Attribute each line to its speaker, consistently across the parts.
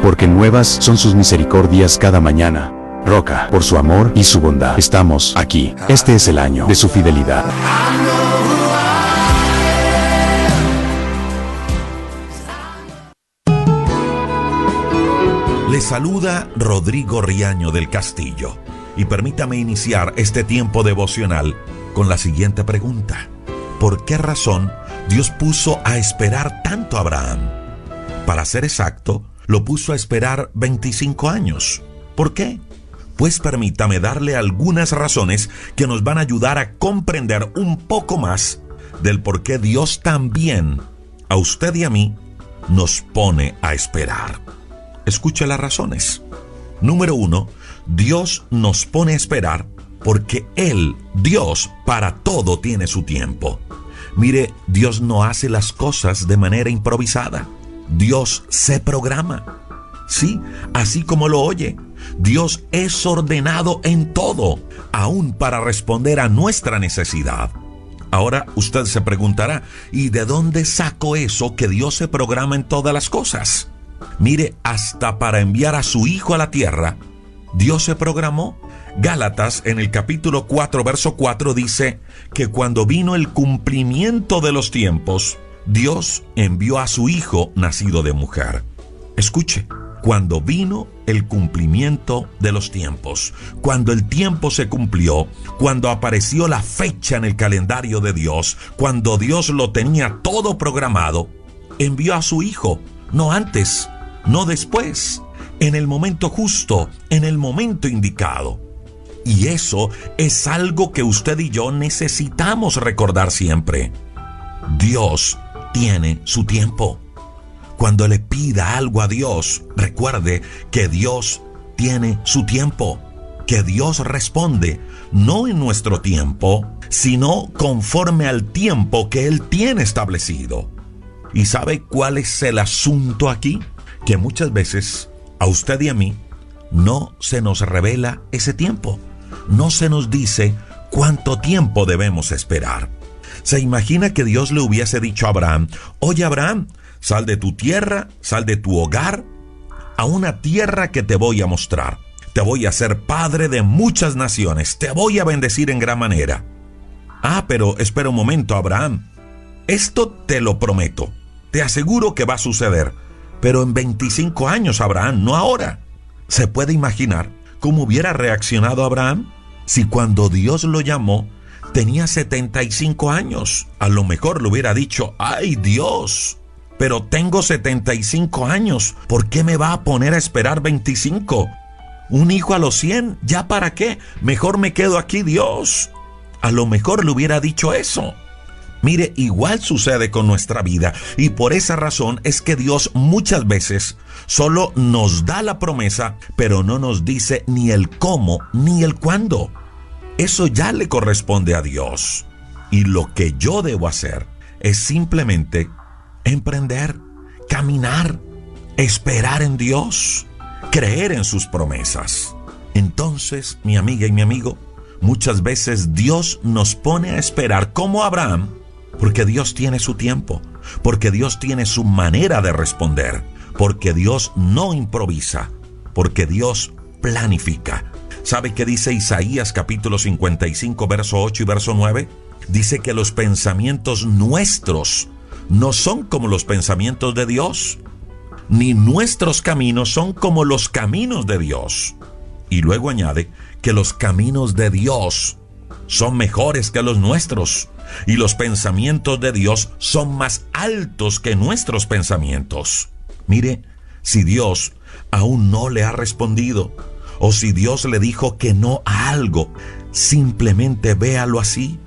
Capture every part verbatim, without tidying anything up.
Speaker 1: porque nuevas son sus misericordias cada mañana. Roca, por su amor y su bondad, estamos aquí. Este es el año de su fidelidad.
Speaker 2: Le saluda Rodrigo Riaño del Castillo y permítame iniciar este tiempo devocional con la siguiente pregunta. ¿Por qué razón Dios puso a esperar tanto a Abraham? Para ser exacto, lo puso a esperar veinticinco años. ¿Por qué? Pues permítame darle algunas razones que nos van a ayudar a comprender un poco más del por qué Dios también, a usted y a mí, nos pone a esperar. Escuche las razones. Número uno, Dios nos pone a esperar porque Él, Dios, para todo tiene su tiempo. Mire, Dios no hace las cosas de manera improvisada. Dios se programa. Sí, así como lo oye, Dios es ordenado en todo, aún para responder a nuestra necesidad. Ahora usted se preguntará, ¿y de dónde saco eso que Dios se programa en todas las cosas? Mire, hasta para enviar a su Hijo a la tierra, Dios se programó. Gálatas, en el capítulo cuatro, verso cuatro, dice que cuando vino el cumplimiento de los tiempos, Dios envió a su Hijo nacido de mujer. Escuche, cuando vino el cumplimiento de los tiempos, cuando el tiempo se cumplió, cuando apareció la fecha en el calendario de Dios, cuando Dios lo tenía todo programado, envió a su Hijo, no antes, no después, en el momento justo, en el momento indicado. Y eso es algo que usted y yo necesitamos recordar siempre. Dios tiene su tiempo. Cuando le pida algo a Dios, recuerde que Dios tiene su tiempo, que Dios responde, no en nuestro tiempo, sino conforme al tiempo que Él tiene establecido. ¿Y sabe cuál es el asunto aquí? Que muchas veces a usted y a mí no se nos revela ese tiempo. No se nos dice cuánto tiempo debemos esperar. ¿Se imagina que Dios le hubiese dicho a Abraham, oye Abraham, sal de tu tierra, sal de tu hogar, a una tierra que te voy a mostrar? Te voy a hacer padre de muchas naciones, te voy a bendecir en gran manera. Ah, pero espera un momento, Abraham. Esto te lo prometo, te aseguro que va a suceder, pero en veinticinco años, Abraham, no ahora. ¿Se puede imaginar cómo hubiera reaccionado Abraham si cuando Dios lo llamó tenía setenta y cinco años? A lo mejor le hubiera dicho, ¡ay Dios! Pero tengo setenta y cinco años, ¿por qué me va a poner a esperar veinticinco? Un hijo a los cien, ¿ya para qué? Mejor me quedo aquí, Dios. A lo mejor le hubiera dicho eso. Mire, igual sucede con nuestra vida, y por esa razón es que Dios muchas veces solo nos da la promesa, pero no nos dice ni el cómo ni el cuándo. Eso ya le corresponde a Dios. Y lo que yo debo hacer es simplemente emprender, caminar, esperar en Dios, creer en sus promesas. Entonces, mi amiga y mi amigo, muchas veces Dios nos pone a esperar como Abraham, porque Dios tiene su tiempo, porque Dios tiene su manera de responder, porque Dios no improvisa, porque Dios planifica. ¿Sabe qué dice Isaías capítulo cincuenta y cinco, verso ocho y verso nueve? Dice que los pensamientos nuestros no son como los pensamientos de Dios, ni nuestros caminos son como los caminos de Dios. Y luego añade que los caminos de Dios son mejores que los nuestros, y los pensamientos de Dios son más altos que nuestros pensamientos. Mire, si Dios aún no le ha respondido, o si Dios le dijo que no a algo, simplemente véalo así.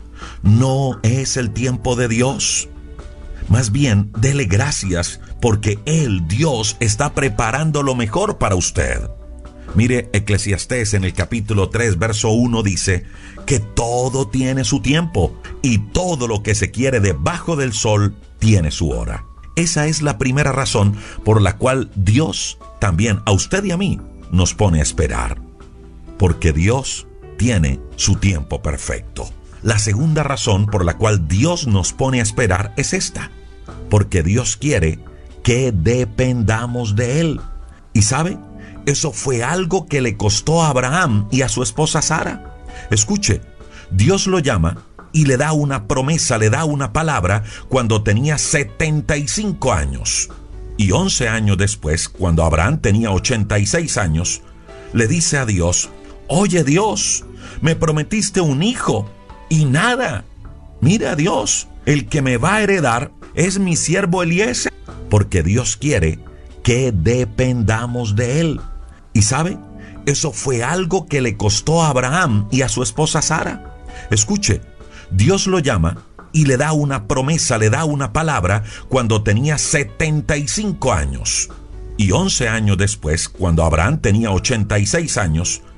Speaker 2: No es el tiempo de Dios. Más bien, dele gracias porque Él, Dios, está preparando lo mejor para usted. Mire, Eclesiastés en el capítulo tres, verso uno dice que todo tiene su tiempo y todo lo que se quiere debajo del sol tiene su hora. Esa es la primera razón por la cual Dios también a usted y a mí nos pone a esperar. Porque Dios tiene su tiempo perfecto. La segunda razón por la cual Dios nos pone a esperar es esta. Porque Dios quiere que dependamos de Él. Y sabe, eso fue algo que le costó a Abraham y a su esposa Sara. Escuche, Dios lo llama y le da una promesa, le da una palabra cuando tenía setenta y cinco años. Y once años después, cuando Abraham tenía ochenta y seis años, le dice a Dios: oye Dios, me prometiste un hijo y nada. Mira Dios, el que me va a heredar es mi siervo Eliezer, porque Dios quiere que dependamos de él. Y sabe, eso fue algo que le costó a Abraham y a su esposa Sara. Escuche, Dios lo llama y le da una promesa, le da una palabra cuando tenía setenta y cinco años. Y once años después, cuando Abraham tenía ochenta y seis años,